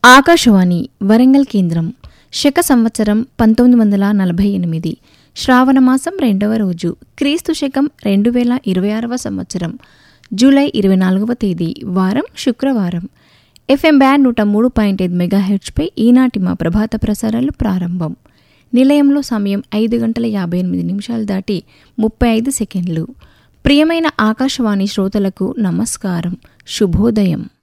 ఆకాశవాణి వరంగల్ కేంద్రం. శక సంవత్సరం 1948, శ్రావణమాసం 2వ రోజు, క్రీస్తు శకం 2026వ సంవత్సరం, జూలై 24వ తేదీ, వారం శుక్రవారం. FM బ్యాండ్ 103.5 మెగాహెర్ట్జ్పై ఈనాటి మా ప్రభాత ప్రసారాలు ప్రారంభం. నిలయంలో సమయం 5:58 దాటి 35 సెకండ్లు. ప్రియమైన ఆకాశవాణి శ్రోతలకు నమస్కారం, శుభోదయం.